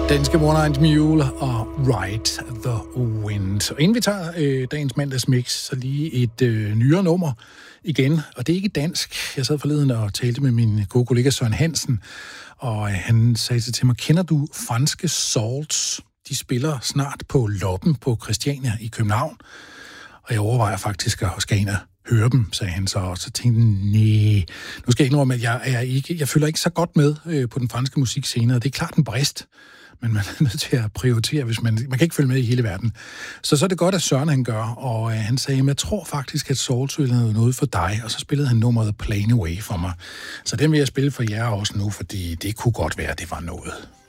Danske One Eyed Mule og Ride the Wind. Og inden vi tager dagens mandagsmix, så lige et nyere nummer igen. Og det er ikke dansk. Jeg sad forleden og talte med min gode kollega Søren Hansen, og han sagde til mig, kender du franske Salts? De spiller snart på Loppen på Christiania i København. Og jeg overvejer faktisk at skal ind og høre dem, sagde han så. Og så tænkte jeg, nej, nu skal jeg indrømme, at jeg følger ikke så godt med på den franske musikscene, og det er klart en brist. Men man er nødt til at prioritere, hvis man kan ikke følge med i hele verden. Så er det godt, at Søren han gør, og han sagde, jeg tror faktisk, at Salts ville have noget for dig, og så spillede han nummeret Plain Away for mig. Så den vil jeg spille for jer også nu, fordi det kunne godt være, at det var noget.